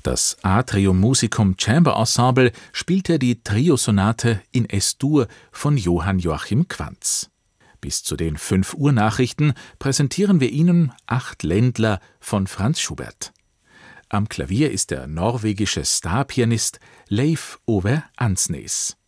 Das Atrium Musicum Chamber Ensemble spielte die Triosonate in S-Dur von Johann Joachim Quantz. Bis zu den 5 Uhr Nachrichten präsentieren wir Ihnen 8 Ländler von Franz Schubert. Am Klavier ist der norwegische Starpianist Leif Ove Ansnes.